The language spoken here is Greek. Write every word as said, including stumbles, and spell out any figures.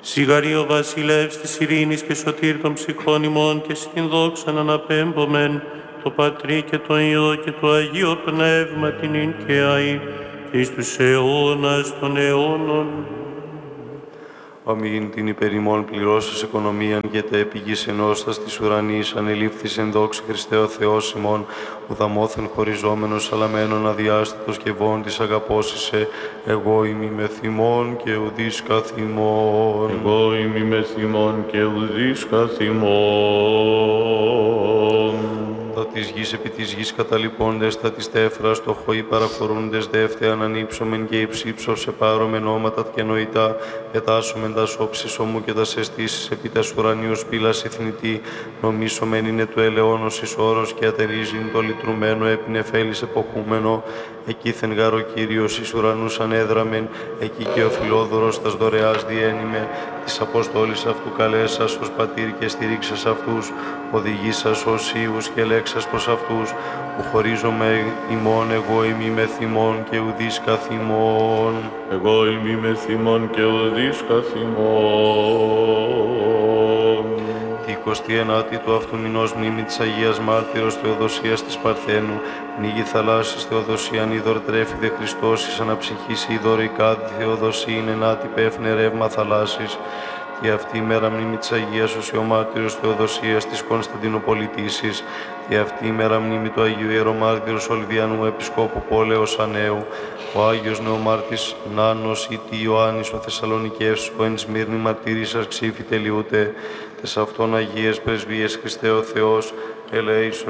Σιγαρή ο βασιλεύς της ειρήνης και σωτήρ των ψυχών ημών και στην δόξαν αναπέμπομεν το Πατρί και το Υιό και το Αγίο Πνεύμα την ίν και αΐ και εις τους αιώνας των αιώνων. Αμήν την υπερημών πληρώσας οικονομίαν και τα επιγής ενώστας της ουρανής ανελήφθης εν δόξη Χριστέ ο Θεός ημών, ουδαμόθεν χωριζόμενος αλαμένων αδιάστατος και βόν της αγαπώσισε, εγώ είμαι με θυμών και ουδείς καθημών. Εγώ είμαι με θυμών και ουδείς καθημών. Τα της γης επί της γης καταλοιπώντες, τα της τέφρας το χωί παραχωρούντες δεύθεαν ανύψομεν και υψίψω σε πάρωμεν όματα και νοητά, πετάσομεν τα όψεις ομού και τα αισθήσεις επί τας ουρανίους πύλας ηθνητή, νομίσομεν είναι του ελαιώνος εις όρος και ατερίζειν το λυτρουμένο έπινεφέλης εποχούμενο, εκείθεν γάρο Κύριος εις ουρανούς ανέδραμεν, εκεί και ο φιλόδωρος τας δωρεάς διένυμε, της Αποστόλης αυτού καλέσας ως πατήρ και στηρίξας αυτούς, οδηγήσας ως Υιούς και λέξας προς αυτούς, που χωρίζομαι ημών εγώ ημί με θυμών και ουδείς καθημών. Εγώ είμαι με θυμών και ουδείς καθημών. Τη εικοστή ενάτη του αυτού μηνός μνήμη της Αγίας Μάρτυρος Θεοδοσίας της Παρθένου, πνίγη θαλάσσης Θεοδοσίαν είδωρ τρέφηδε Χριστός εις αναψυχής είδωρ οικάδη Θεοδοσίην ενάτη πέφνε ρεύμα θαλάσσης. Και αυτή η μέρα μνήμη της Αγίας Οσιομάρτυρος Θεοδοσίας της Κωνσταντινοπολιτήσης, και αυτή η μέρα μνήμη του Αγίου Ιερομάρτυρος Ολυβιανού Επισκόπου Πόλεως Ανέου, ο Άγιος Νεομάρτης Νάνος Ητή Ιωάννης ο Θεσσαλονικεύς, ο εν Σμύρνη μαρτύρης αρξήφη τελειούτε, τες αυτών Αγίες Πρεσβείες Χριστέ ο Θεός, ελέησον